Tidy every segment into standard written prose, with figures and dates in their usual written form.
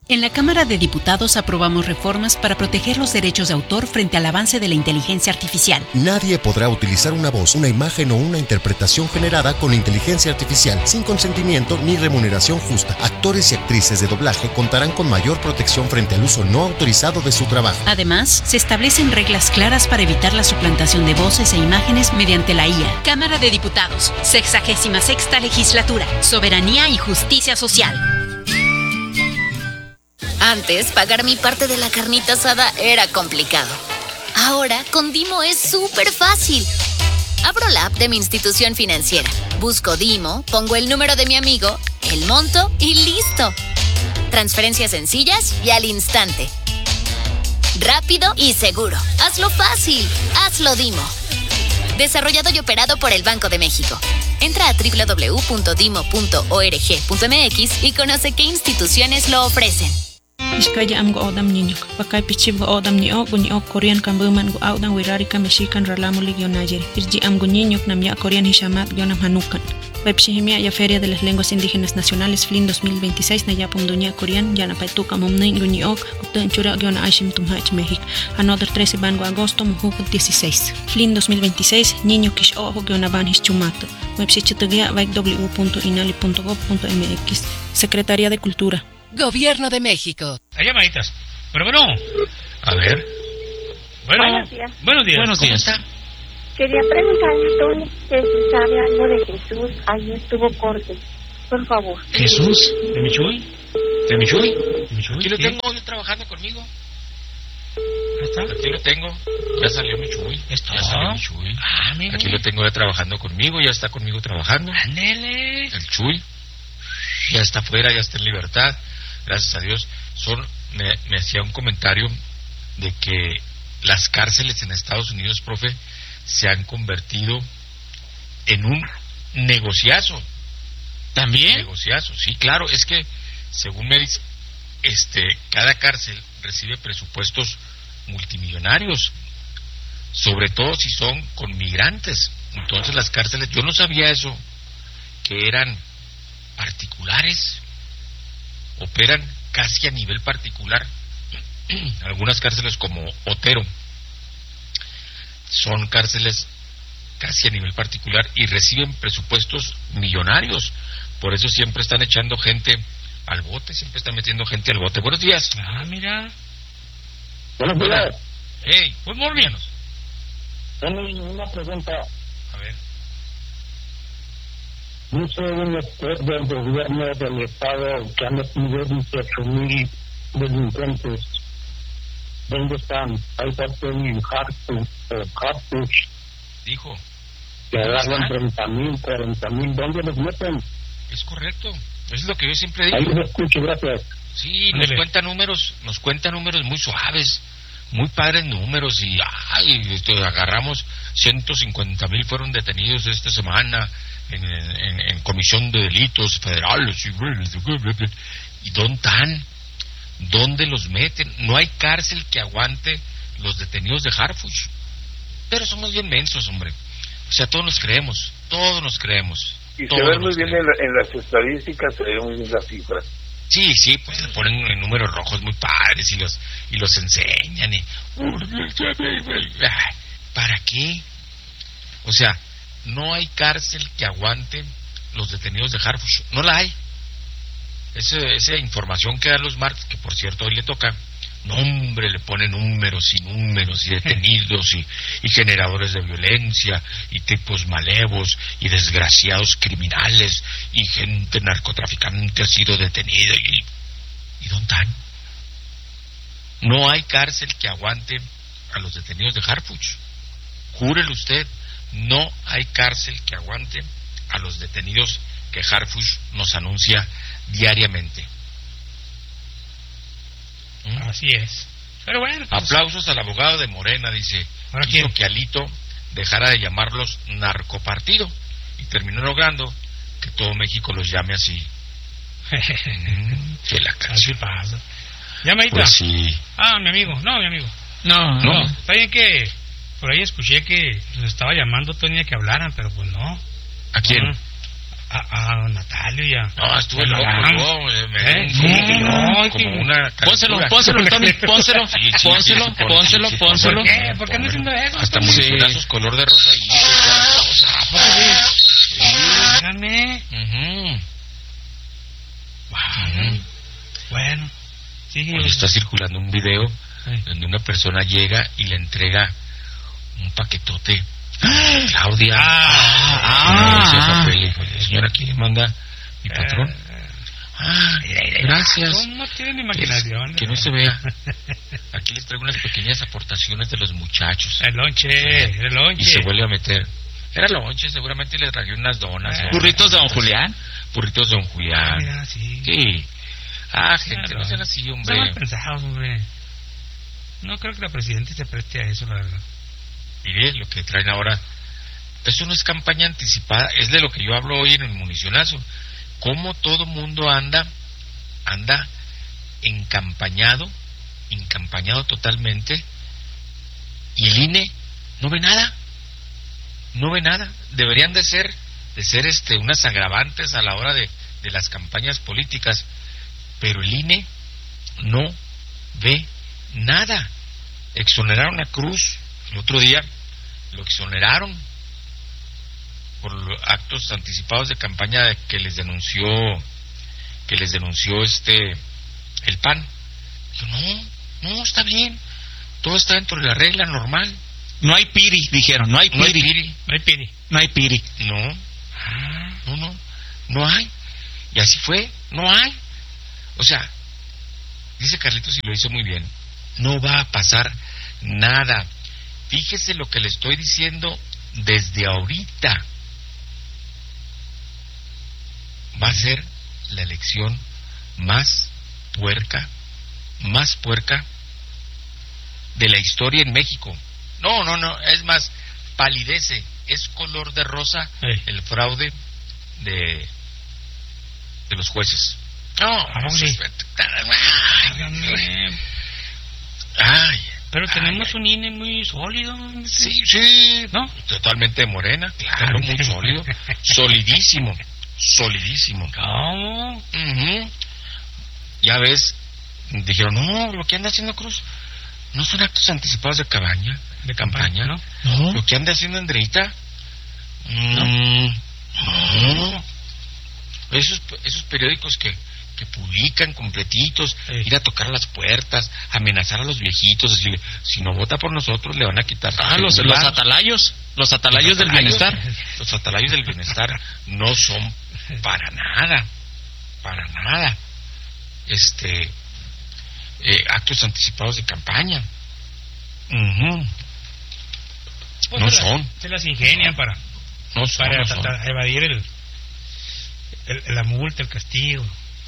En la Cámara de Diputados aprobamos reformas para proteger los derechos de autor frente al avance de la inteligencia artificial. Nadie podrá utilizar una voz, una imagen o una interpretación generada con inteligencia artificial sin consentimiento ni remuneración justa. Actores y actrices de doblaje contarán con mayor protección frente al uso no autorizado de su trabajo. Además, se establecen reglas claras para evitar la suplantación de voces e imágenes mediante la IA. Cámara de Diputados, 66ª Legislatura, Soberanía y Justicia Social. Antes, pagar mi parte de la carnita asada era complicado. Ahora, con Dimo es súper fácil. Abro la app de mi institución financiera, busco Dimo, pongo el número de mi amigo, el monto y ¡listo! Transferencias sencillas y al instante. Rápido y seguro. Hazlo fácil. Hazlo Dimo. Desarrollado y operado por el Banco de México. Entra a www.dimo.org.mx y conoce qué instituciones lo ofrecen. Iskaya am go odam niñok, bakay pichib go odam ni ok Korean kambuman go audan wirarika mexican ralamulig yo nayer. Irji am go niñok nam ya Korean hishamat yo nam hanukan. Webshihimia ya Feria de las Lenguas Indígenas Nacionales FLIN 2026 na ya Punduña Korean ya na paituka momnen go niok, utan chura yo na ashim tumhach México. Another 13 ban go agosto mujuk 16. FLIN 2026 niño kish ojo yo na ban hischumato. Webshichitugia www.inali.gov.mx. Secretaría de Cultura. Gobierno de México. Hay llamaditas. Bueno. A ver. Buenos días. Buenos días. Quería preguntarle, Tony, que si sabe algo de Jesús. Ahí estuvo corte. Por favor. ¿Jesús? ¿De Michuy? Aquí lo tengo yo trabajando conmigo. Aquí lo tengo. Ya salió Michuy. Aquí lo tengo ya trabajando conmigo. Ya está conmigo trabajando. ¡Ándele! El Chuy. Ya está afuera, ya está en libertad. Gracias a Dios. Me hacía un comentario de que las cárceles en Estados Unidos, profe, se han convertido en un negociazo. ¿También? Negociazo, sí, claro. Es que, según me dice, cada cárcel recibe presupuestos multimillonarios, sobre todo si son con migrantes. Entonces las cárceles, yo no sabía eso, que eran particulares, operan casi a nivel particular. Algunas cárceles como Otero son cárceles casi a nivel particular y reciben presupuestos millonarios. Por eso siempre están echando gente al bote, siempre están metiendo gente al bote. Buenos días. Mira. Buenos días. Hey, good morning. Una pregunta. A ver. Dice un experto del gobierno del estado que han metido 18,000 delincuentes. ¿Dónde están? Hay parte en Hartford. Dijo. Que agarran 30,000, 40,000. ¿Dónde los meten? Es correcto. Es lo que yo siempre digo. Ahí los escucho, gracias. Sí, nos cuenta números muy suaves, muy padres números y agarramos 150,000 fueron detenidos esta semana en comisión de delitos federales y ¿dónde los meten? No hay cárcel que aguante los detenidos de Harfuch, pero somos bien mensos, hombre. O sea, todos nos creemos. Y se ven muy bien en las estadísticas, se ven muy bien las cifras. Sí, pues le ponen en números rojos muy padres y los enseñan ¿para qué? O sea, no hay cárcel que aguante los detenidos de Harfuch, no la hay. Esa información que dan los martes, que por cierto hoy le toca, no, hombre, le ponen números y detenidos y generadores de violencia y tipos malevos y desgraciados criminales y gente narcotraficante ha sido detenida ¿y dónde están? No hay cárcel que aguante a los detenidos de Harfuch. Júrelo usted, no hay cárcel que aguante a los detenidos que Harfuch nos anuncia diariamente. Así es. Pero bueno, pues... Aplausos al abogado de Morena, dice. Quiso que Alito dejara de llamarlos narcopartido y terminó logrando que todo México los llame así. Que la canción pasa. Llamadita. Pues sí. Mi amigo. No. Está bien que por ahí escuché que los estaba llamando Tony a que hablaran, pero pues no. ¿A quién? A Natalio ya. No, estuve loco, No, como una pónselo, Tony, pónselo. ¿Por qué? ¿Por qué no haciendo eso? Hasta musculazos color de rosa y Déjame. Bueno, sigue. Está circulando un video donde una persona llega y le entrega un paquetote a Claudia. Señora, ¿quién le manda mi patrón? Gracias. ¿Cómo tienen imaginación? Que no se vea. Aquí les traigo unas pequeñas aportaciones de los muchachos. El lonche. Y se vuelve a meter. Era lonche, seguramente le traje unas donas. ¿Burritos de don Julián? Burritos de don Julián. Mira, sí. Sí. Gente, no sean así, hombre. Están mal pensados, hombre. No creo que la presidenta se preste a eso, la verdad. Mire, lo que traen ahora, eso no es campaña anticipada, es de lo que yo hablo hoy en el municionazo. Cómo todo mundo anda encampañado totalmente, y el INE no ve nada. Deberían de ser unas agravantes a la hora de las campañas políticas, pero el INE no ve nada. Exoneraron a Cruz el otro día, lo exoneraron por actos anticipados de campaña que les denunció el PAN. No, está bien, todo está dentro de la regla normal. No hay piri, dijeron, no hay piri. No hay. Y así fue, no hay. O sea, dice Carlitos y lo hizo muy bien, no va a pasar nada. Fíjese lo que le estoy diciendo desde ahorita. Va a ser la elección más puerca de la historia en México. No, es más, palidece, es color de rosa el fraude de los jueces. Pero tenemos un INE muy sólido. Sí, ¿no? Totalmente de Morena, claro, muy sólido, solidísimo. ¿Cómo? Ya ves, dijeron, no, lo que anda haciendo Cruz no son actos anticipados de campaña, ¿no? Lo que anda haciendo Andreita, no. Esos periódicos que publican completitos, ir a tocar las puertas, amenazar a los viejitos, decirle, si no vota por nosotros le van a quitar. Los atalayos del bienestar. Los atalayos del bienestar no son para nada. Actos anticipados de campaña. Pues no son. Se las ingenian para evadir la multa, el castigo.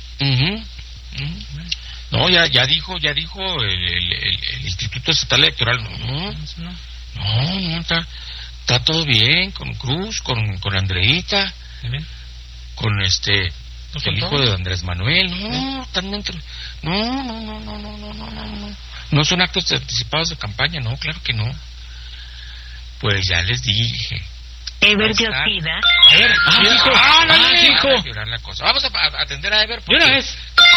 No, ya dijo el Instituto Estatal Electoral. No, está todo bien con Cruz, con Andreita, con el hijo de Andrés Manuel. Están dentro. No son actos anticipados de campaña, no, claro que no. Pues ya les dije. Ever de Ospida. Hijo. Vamos a atender a Ever. ¿De una vez?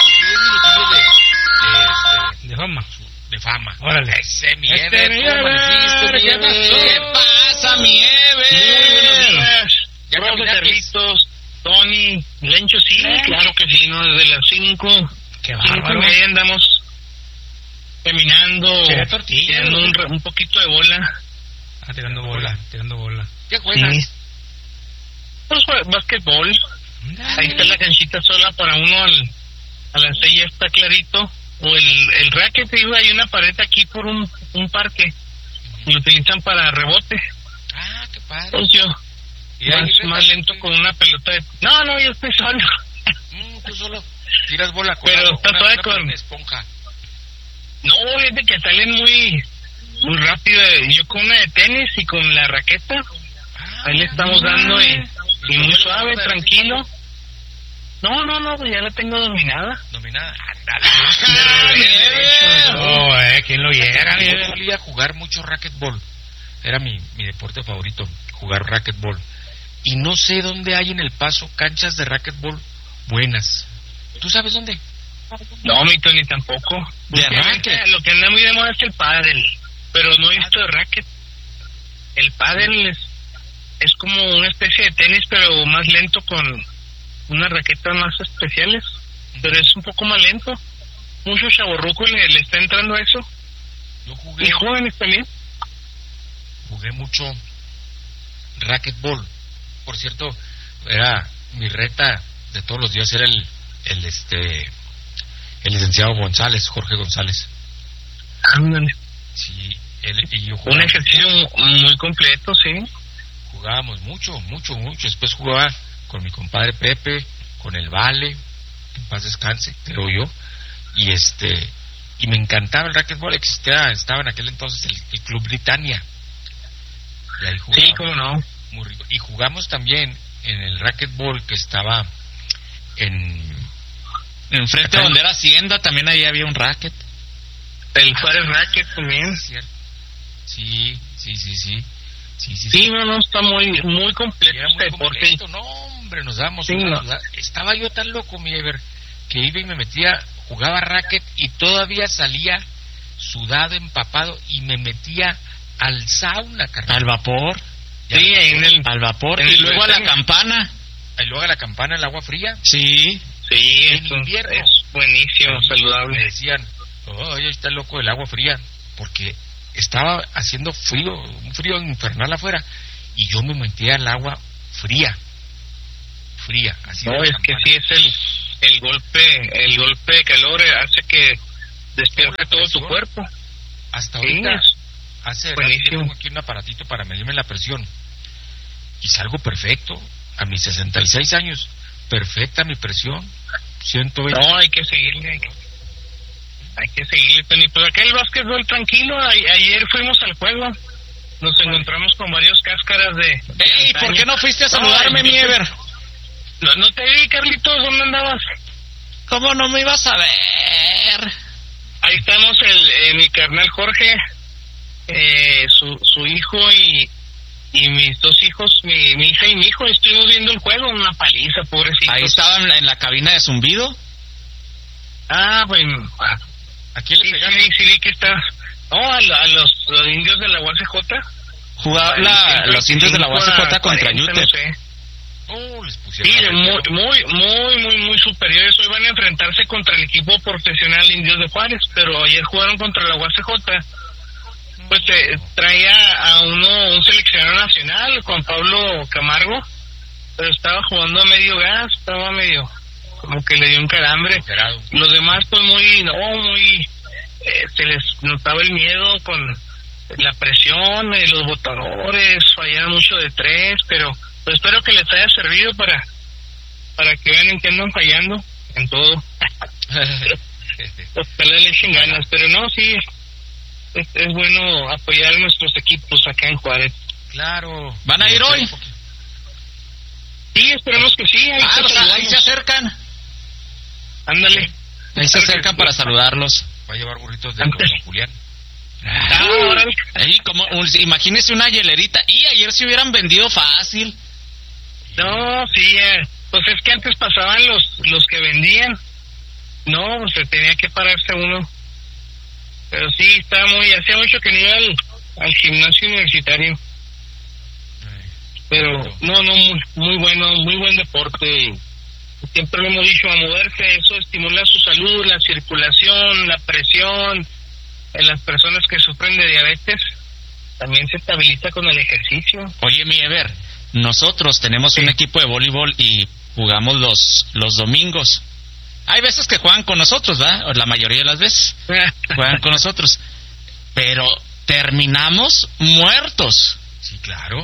10 minutos de fama. Órale. Ese mi Ever. ¿Qué pasa, mi Ever? Ya Carlitos, Tony, Lencho, sí, claro que sí, ¿no? Desde las 5. Qué bárbaro. Andamos caminando, tirando un poquito de bola. Tirando bola. ¿Qué juegas? Sí. Pues básquetbol. Ahí está la canchita sola para uno, a las 6 ya está clarito. O el racket, hay una pared aquí por un parque. Lo utilizan para rebote. Qué padre. Pues yo, más lento con una pelota de... No, yo estoy solo. Tú solo tiras bola con pero está toda con esponja. No, es de que salen muy rápido. Yo con una de tenis y con la raqueta, ahí le estamos dando y muy suave, tranquilo. No, pues ya la tengo dominada. ¿Quién lo viera? Yo solía jugar mucho racquetball. Era mi deporte favorito, jugar racquetball. Y no sé dónde hay en El Paso canchas de racquetball buenas. ¿Tú sabes dónde? No, mi Tony, tampoco. ¿De racket? Lo que anda muy de moda es el pádel, pero no he visto de racket. El pádel es como una especie de tenis, pero más lento, con unas raquetas más especiales, pero es un poco más lento. Mucho chavorruco le está entrando a eso. Yo jugué. Y jóvenes también. Jugué mucho racquetball. Por cierto, era mi reta de todos los días, era el licenciado González, Jorge González. Ándale. Sí, y yo jugaba. Un ejercicio muy completo, sí. Jugábamos mucho. Después jugaba con mi compadre Pepe, con el Vale, que en paz descanse, creo yo. Y me encantaba el racquetball. Estaba en aquel entonces el Club Britannia. Y ahí jugábamos. Sí, cómo no. Muy rico. Y jugamos también en el racquetball que estaba enfrente donde era Hacienda, también ahí había un racket. El Juárez Racket también. Sí. Sí, no, está muy completo este deporte. No, hombre, nos dábamos sí, Estaba yo tan loco, mi Ever, que iba y me metía, jugaba racket y todavía salía sudado, empapado, y me metía al sauna, carnal. Al vapor. Sí, al vapor. Y luego a la campana. Y luego a la campana, el agua fría. Sí. Sí, en invierno. Es buenísimo, saludable. Me decían, ahí está el loco del agua fría, porque estaba haciendo frío, un frío infernal afuera, y yo me metía al agua fría, así. No, es que sí, es el golpe de calor hace que despierte todo tu cuerpo. Hasta ahorita, hace rato tengo aquí un aparatito para medirme la presión, y salgo perfecto, a mis 66 años, perfecta mi presión, 120. No, hay que seguirle, Tony. Pues acá el básquetbol tranquilo. Ayer fuimos al juego, nos encontramos con varios cáscaras de ¡Ey! ¿Por qué no fuiste a saludarme, mi Ever? No te vi, Carlitos, ¿dónde andabas? ¿Cómo no me ibas a ver? Ahí estamos mi carnal Jorge, su hijo y mis dos hijos, mi hija y mi hijo. Estuvimos viendo el juego, una paliza, pobrecito. Ahí estaban en la cabina de zumbido. Ah, pues aquí le pegaron. Sí, vi que está. No, a los indios de la UACJ. Jugaba los indios de la UACJ contra UTEP. No sé. Les pusieron. Sí, muy superiores. Hoy van a enfrentarse contra el equipo profesional Indios de Juárez, pero ayer jugaron contra la UACJ. Pues traía a un seleccionado nacional, Juan Pablo Camargo, pero estaba jugando a medio gas, estaba medio, como que le dio un calambre. Los demás pues se les notaba el miedo con la presión, los botadores, fallaron mucho de tres, pero pues espero que les haya servido para que vean en qué andan fallando, en todo. Ojalá le echen ganas, pero no, sí, es bueno apoyar a nuestros equipos acá en Juárez. Claro. ¿Van a ir hoy? Sí, esperemos que sí. Ahí se acercan. Ándale. Ahí se acercan para saludarlos. Va a llevar burritos de don Julián. Ahí, imagínese una hielerita. Y ayer se hubieran vendido fácil. No, sí, pues es que antes pasaban los que vendían. No, pues se tenía que pararse uno. Pero sí, hacía mucho que no iba al gimnasio universitario. Pero no, muy bueno, muy buen deporte. Siempre lo hemos dicho, a moverse, eso estimula su salud, la circulación, la presión. En las personas que sufren de diabetes también se estabiliza con el ejercicio. Oye, mi Ever, nosotros tenemos un equipo de voleibol y jugamos los domingos. Hay veces que juegan con nosotros, ¿verdad? La mayoría de las veces juegan con nosotros, pero terminamos muertos. Sí, claro.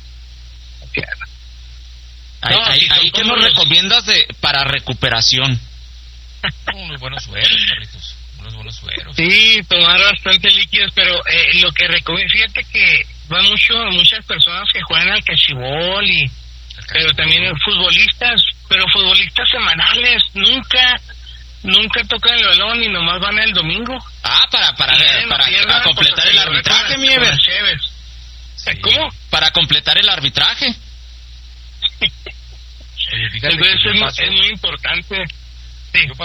Ahí ¿qué nos recomiendas para recuperación? Unos buenos sueros, Carlitos. Unos buenos sueros. Sí, tomar bastante líquidos, pero lo que recomiendo, fíjate que van muchas personas que juegan al cachibol pero también futbolistas semanales, nunca tocan el balón y nomás van el domingo. Para completar el arbitraje, mi Ever. ¿Cómo? Para completar el arbitraje. Entonces es muy importante. Sí. Yo paso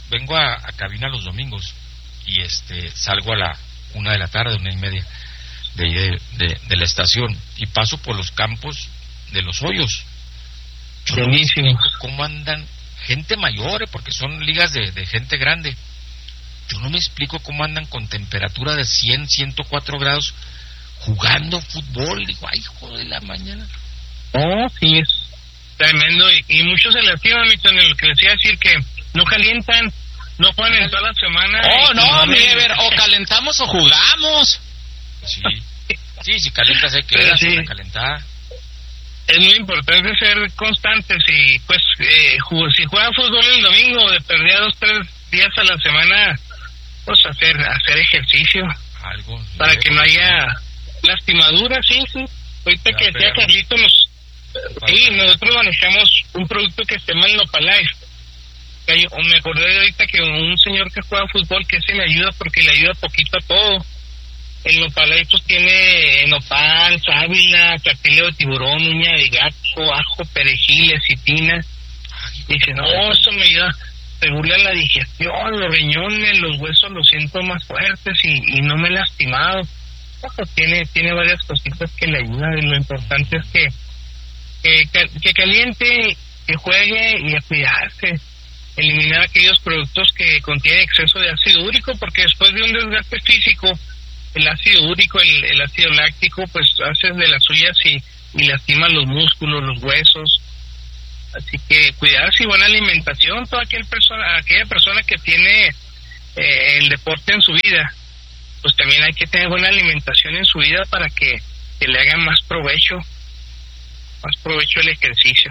vengo a cabina los domingos y salgo a la 1 de la tarde, 1:30 de la estación, y paso por los campos de Los Hoyos. Yo no me explico cómo andan gente mayor, porque son ligas de gente grande. Yo no me explico cómo andan con temperatura de 100, 104 grados jugando fútbol. Digo, ay, hijo de la mañana. Oh, sí, es tremendo. Y muchos se lastiman, en lo que les iba a decir, que no calientan, no juegan en toda la semana. Oh, no, mi Ever, o calentamos o jugamos. Sí, si calientas hay que ver, sí. Calentar. Es muy importante ser constantes y pues si juegan fútbol el domingo, de perder 2-3 días a la semana, pues hacer ejercicio. Algo. Para que no haya lastimaduras, sí. Ahorita que decía Carlito, nosotros manejamos un producto que se llama el Nopalife. Me acordé de ahorita que un señor que juega fútbol, que se le ayuda porque le ayuda poquito a todo. El Nopalife pues tiene nopal, sábila, cartílago de tiburón, uña de gato, ajo, perejil, lecitina. Dice, no, eso me ayuda, regula la digestión, los riñones, los huesos los siento más fuertes y no me he lastimado. Pues tiene varias cositas que le ayudan, y lo importante es que caliente, que juegue y a cuidarse. Eliminar aquellos productos que contienen exceso de ácido úrico, porque después de un desgaste físico, el ácido úrico, el ácido láctico, pues hace de las suyas y lastima los músculos, los huesos. Así que cuidarse y buena alimentación. Toda aquella persona que tiene el deporte en su vida, pues también hay que tener buena alimentación en su vida para que le haga más provecho el ejercicio.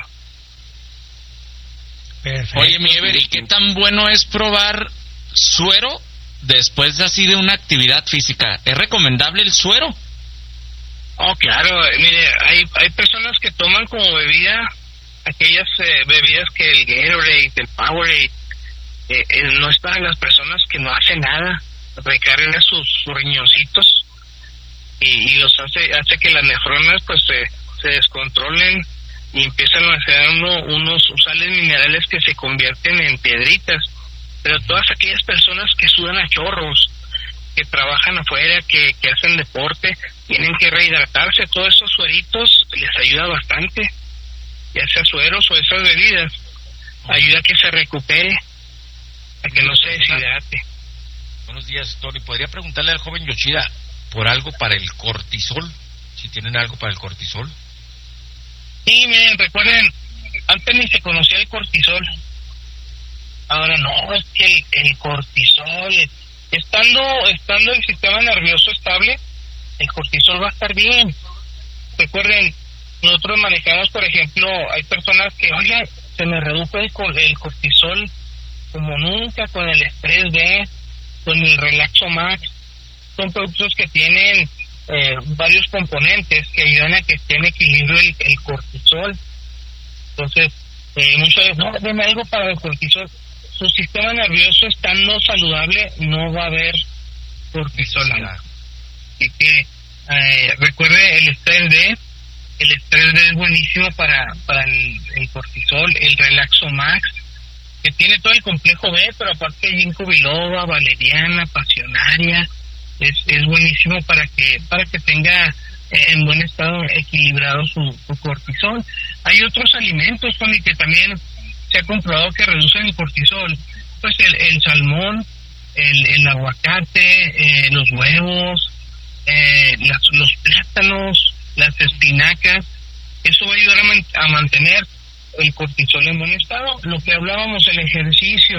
Perfecto. Oye, mi Ever, ¿y qué tan bueno es probar suero después de una actividad física? ¿Es recomendable el suero? Oh, claro. Mire, hay personas que toman como bebida aquellas bebidas que el Gatorade, el Powerade, no es para las personas que no hacen nada. Recargan sus riñoncitos y los hace que las nefronas pues se descontrolen y empiezan a hacer unos sales minerales que se convierten en piedritas. Pero todas aquellas personas que sudan a chorros, que trabajan afuera, que hacen deporte, tienen que rehidratarse. Todos esos sueritos les ayuda bastante, ya sea sueros o esas bebidas, ayuda a que se recupere, a que no se deshidrate. Buenos días, Tony. ¿Podría preguntarle al joven Yoshida por algo para el cortisol? Si tienen algo para el cortisol. Sí, miren, recuerden, antes ni se conocía el cortisol. Ahora no, es que el cortisol, estando el sistema nervioso estable, el cortisol va a estar bien. Recuerden, nosotros manejamos, por ejemplo, hay personas que, oye, se me redujo el cortisol como nunca con el Estrés B, con el Relaxo Max. Son productos que tienen varios componentes que ayudan a que esté en equilibrio el cortisol. Entonces, muchas veces, no, deme algo para el cortisol. Su sistema nervioso estando saludable, no va a haber cortisol. Así que recuerde el Estrés D. El Estrés D es buenísimo para el cortisol. El Relaxo Max, que tiene todo el complejo B, pero aparte hay ginkgo biloba, valeriana, pasionaria. Es buenísimo para que tenga en buen estado equilibrado su cortisol. Hay otros alimentos con el que también se ha comprobado que reducen el cortisol, pues el salmón, el aguacate, los huevos, los plátanos, las espinacas. Eso va a ayudar a mantener el cortisol en buen estado. Lo que hablábamos, el ejercicio.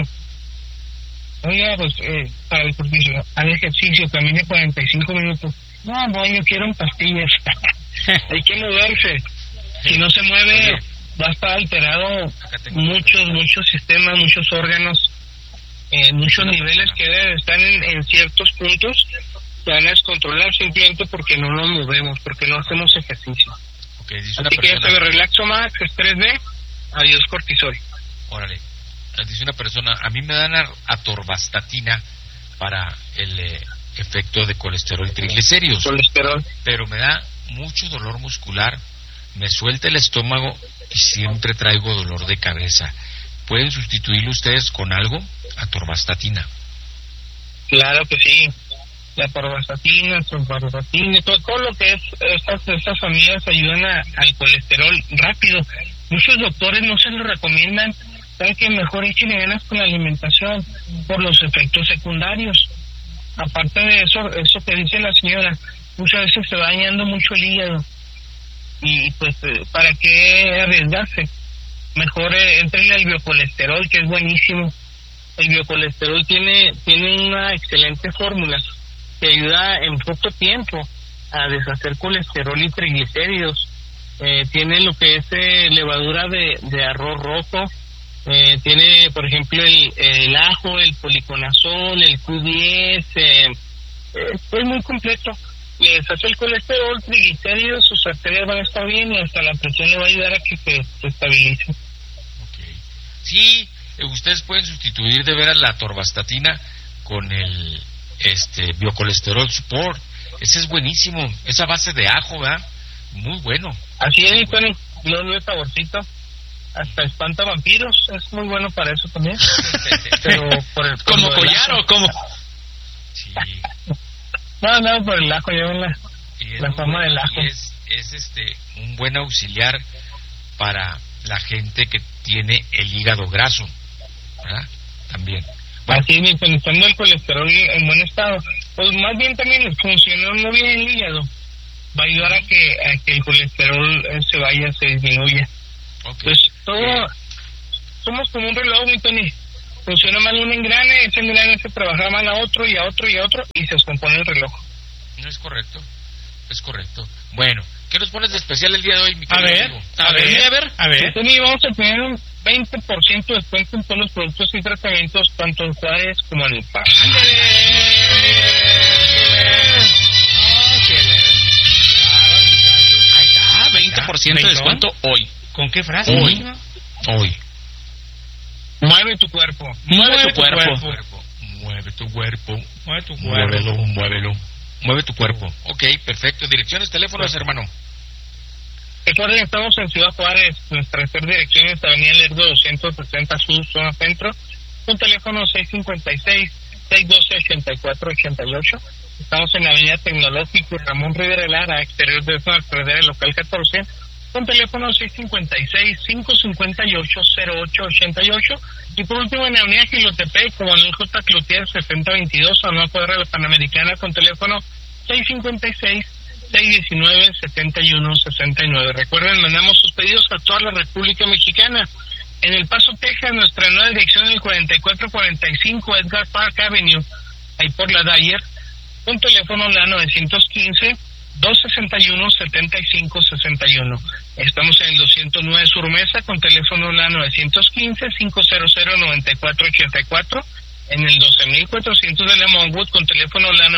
Oiga, pues para el cortisol, al ejercicio, camine 45 minutos. No, yo quiero en pastillas. Hay que moverse. Si no se mueve, va a estar alterado muchos sistemas, muchos órganos, muchos niveles que deben estar en ciertos puntos, se van a descontrolar simplemente porque no nos movemos, porque no hacemos ejercicio. Así que este Relaxo Max, Estrés D, adiós cortisol. Órale. Dice una persona, a mí me dan atorvastatina para el efecto de colesterol y triglicéridos. Pero me da mucho dolor muscular, me suelta el estómago y siempre traigo dolor de cabeza. ¿pueden sustituirlo ustedes con algo? Atorvastatina. Claro que sí. La atorvastatina, sulfadostatina, todo lo que es estas familias ayudan al colesterol rápido. Muchos doctores no se lo recomiendan, saben que mejor échenle ganas con la alimentación por los efectos secundarios. Aparte de eso que dice la señora, muchas veces se va dañando mucho el hígado y pues ¿para qué arriesgarse? Mejor entrele al biocolesterol, que es buenísimo. El biocolesterol tiene una excelente fórmula que ayuda en poco tiempo a deshacer colesterol y triglicéridos. Tiene lo que es levadura de arroz rojo, tiene por ejemplo el ajo, el policonazol, el Q10, es muy completo. Le deshace el colesterol, triglicéridos, sus arterias van a estar bien y hasta la presión le va a ayudar a que se estabilice. Okay. Sí, ustedes pueden sustituir de veras la atorvastatina con el biocolesterol support. Ese es buenísimo, esa base de ajo, ¿verdad? Muy bueno. Así es, Tony, no es saborcito, hasta espanta vampiros, es muy bueno para eso también. Pero ¿como collar o cómo? Sí. No, por el ajo, llevan la fama del ajo. Es un buen auxiliar para la gente que tiene el hígado graso, ¿verdad? También. Bueno. Así es, estando el colesterol en buen estado, pues más bien también funcionando bien el hígado, va a ayudar a que el colesterol se disminuya. Okay. Pues todo, somos como un reloj, mi Tony. Funciona mal un engrane, ese engrane se trabaja mal a otro y a otro y a otro y se descompone el reloj. No es correcto, es correcto. Bueno, ¿qué nos pones de especial el día de hoy, mi querido amigo? A ver. Tony, vamos a tener un 20% de descuento en todos los productos y tratamientos, tanto en Juárez como en el Paso. Ahí está, 20% de descuento hoy. ¿Con qué frase? Hoy. Mueve tu cuerpo. Mueve tu cuerpo. Mueve tu cuerpo. Muévelo. Mueve tu cuerpo. Ok, perfecto. Direcciones, teléfonos, hermano. Recuerden, estamos en Ciudad Juárez. Nuestra tercera dirección es Avenida Lerdo 260 Sur, zona centro. Un teléfono 656-612-8488. Estamos en la Avenida Tecnológico Ramón Rivera Lara, exterior de zona frontera local 14. Con teléfono 656-558-0888. Y por último, en la Avenida Gilotepec, como en el J. Cloutier 7022, a no cuadra de la Panamericana, con teléfono 656-619-7169. Recuerden, mandamos sus pedidos a toda la República Mexicana. En El Paso, Texas, nuestra nueva dirección es el 4445 Edgar Park Avenue, ahí por la Dyer, con teléfono la 915-261-7561. Estamos en el 209 Sur Mesa, con teléfono la 915-500-9484. En el 12400 de Lemonwood, con teléfono la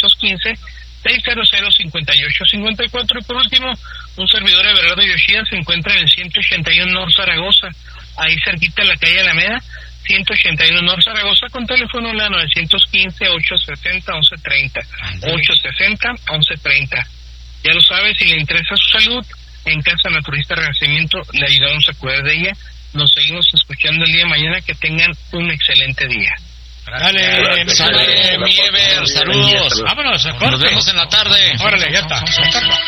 915-600-5854. Y por último, un servidor, Everardo Yoshida, se encuentra en el 181 North Zaragoza, ahí cerquita de la calle Alameda, 181 North Zaragoza, con teléfono la 915-860-1130. 860-1130. Ya lo sabe, si le interesa su salud, en Casa Naturista Renacimiento le ayudamos a cuidar de ella. Nos seguimos escuchando el día de mañana. Que tengan un excelente día. Dale, mi Ever, saludos. Vámonos, nos vemos en la tarde. Órale, ya está.